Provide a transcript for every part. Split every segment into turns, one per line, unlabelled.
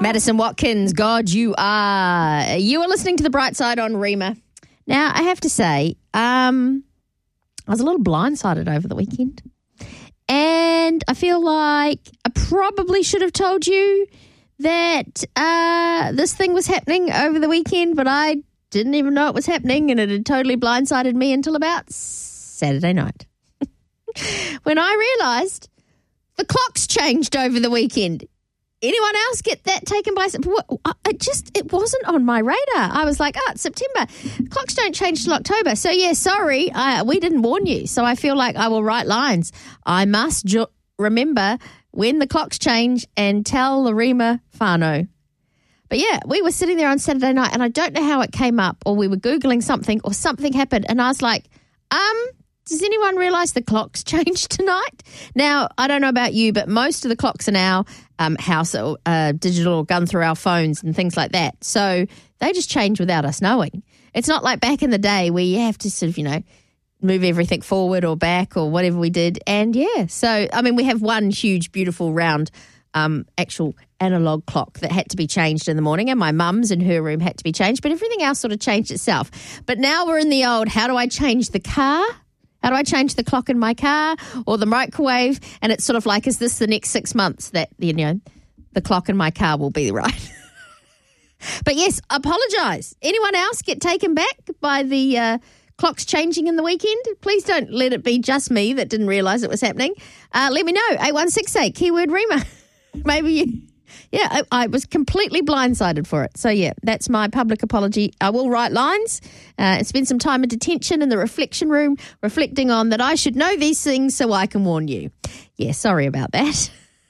Madison Watkins, God, you are. You are listening to The Bright Side on Rima. Now, I have to say, I was a little blindsided over the weekend. And I feel like I probably should have told you that this thing was happening over the weekend, but I didn't even know it was happening, and it had totally blindsided me until about Saturday night when I realised the clocks changed over the weekend. Anyone else get that taken by? It wasn't on my radar. I was like, it's September. Clocks don't change till October. So, yeah, sorry, we didn't warn you. So I feel like I will write lines. I must remember when the clocks change and tell the Rima whānau. But, yeah, we were sitting there on Saturday night, and I don't know how it came up, or we were Googling something, or something happened, and I was like, does anyone realise the clocks changed tonight? Now, I don't know about you, but most of the clocks in our house are digital or gone through our phones and things like that. So they just change without us knowing. It's not like back in the day where you have to sort of, move everything forward or back or whatever we did. And, yeah, so, we have one huge, beautiful, round actual analog clock that had to be changed in the morning, and my mum's in her room had to be changed, but everything else sort of changed itself. But now we're in the old, how do I change the car? How do I change the clock in my car or the microwave? And it's sort of like, is this the next 6 months that, the clock in my car will be right? But yes, apologise. Anyone else get taken back by the clocks changing in the weekend? Please don't let it be just me that didn't realise it was happening. Let me know. 8168, keyword Rima. Maybe you... Yeah, I was completely blindsided for it. So, yeah, that's my public apology. I will write lines and spend some time in detention in the reflection room, reflecting on that I should know these things so I can warn you. Yeah, sorry about that.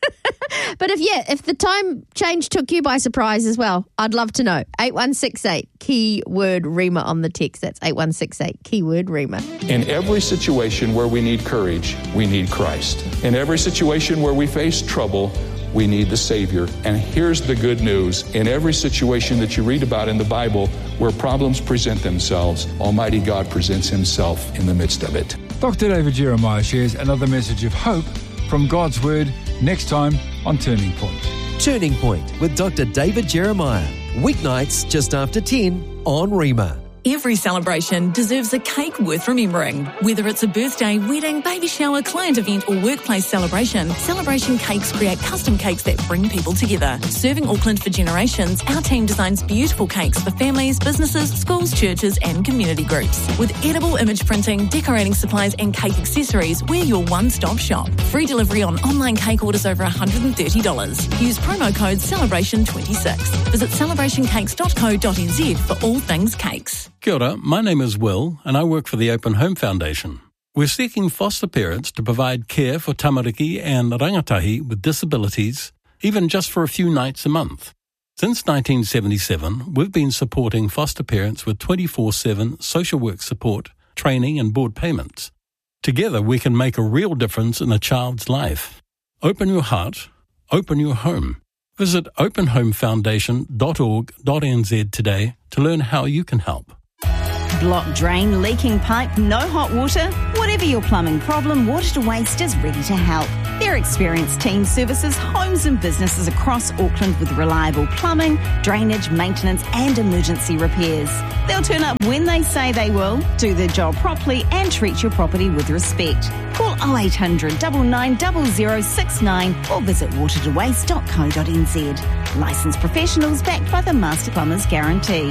But if the time change took you by surprise as well, I'd love to know. 8168, keyword Rima on the text. That's 8168, keyword Rima.
In every situation where we need courage, we need Christ. In every situation where we face trouble, we need the Savior. And here's the good news. In every situation that you read about in the Bible where problems present themselves, Almighty God presents Himself in the midst of it.
Dr. David Jeremiah shares another message of hope from God's Word next time on Turning Point.
Turning Point with Dr. David Jeremiah. Weeknights just after 10 on Rima.
Every celebration deserves a cake worth remembering. Whether it's a birthday, wedding, baby shower, client event or workplace celebration, Celebration Cakes create custom cakes that bring people together. Serving Auckland for generations, our team designs beautiful cakes for families, businesses, schools, churches and community groups. With edible image printing, decorating supplies and cake accessories, we're your one-stop shop. Free delivery on online cake orders over $130. Use promo code CELEBRATION26. Visit celebrationcakes.co.nz for all things cakes.
Kia ora, my name is Will and I work for the Open Home Foundation. We're seeking foster parents to provide care for tamariki and rangatahi with disabilities, even just for a few nights a month. Since 1977, we've been supporting foster parents with 24/7 social work support, training and board payments. Together we can make a real difference in a child's life. Open your heart, open your home. Visit openhomefoundation.org.nz today to learn how you can help.
Blocked drain, leaking pipe, no hot water? Whatever your plumbing problem, Water to Waste is ready to help. Their experienced team services homes and businesses across Auckland with reliable plumbing, drainage, maintenance and emergency repairs. They'll turn up when they say they will, do their job properly and treat your property with respect. Call 0800 9900 69 or visit watertowaste.co.nz. Licensed professionals backed by the Master Plumbers Guarantee.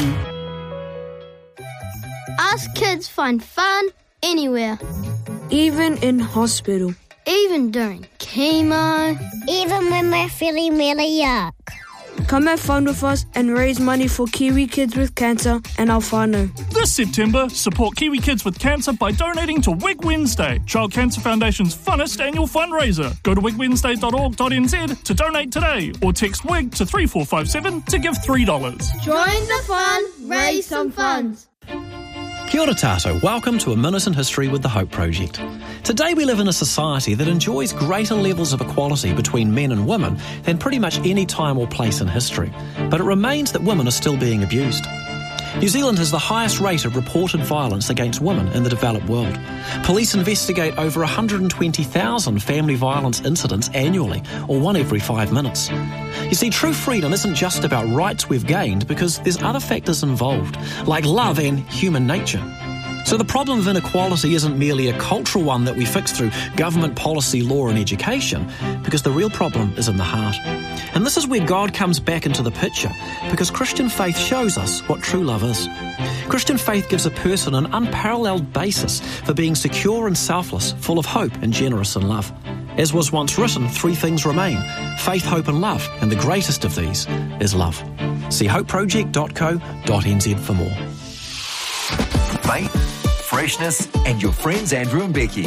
Us kids find fun anywhere.
Even in hospital.
Even during chemo.
Even when we're feeling really yuck.
Come have fun with us and raise money for Kiwi Kids with Cancer and our whānau.
This September, support Kiwi Kids with Cancer by donating to Wig Wednesday, Child Cancer Foundation's funnest annual fundraiser. Go to wigwednesday.org.nz to donate today or text WIG to 3457 to give $3.
Join the fun, raise some funds.
Kia ora tātou, welcome to A Minute in History with the Hope Project. Today we live in a society that enjoys greater levels of equality between men and women than pretty much any time or place in history, but it remains that women are still being abused. New Zealand has the highest rate of reported violence against women in the developed world. Police investigate over 120,000 family violence incidents annually, or one every 5 minutes. You see, true freedom isn't just about rights we've gained, because there's other factors involved, like love and human nature. So the problem of inequality isn't merely a cultural one that we fix through government policy, law and education, because the real problem is in the heart. And this is where God comes back into the picture, because Christian faith shows us what true love is. Christian faith gives a person an unparalleled basis for being secure and selfless, full of hope and generous in love. As was once written, 3 things remain: faith, hope and love, and the greatest of these is love. See hopeproject.co.nz for more.
Faith, freshness, and your friends Andrew and Becky.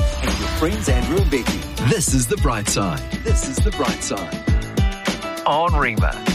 This is The Bright Side. On Rima.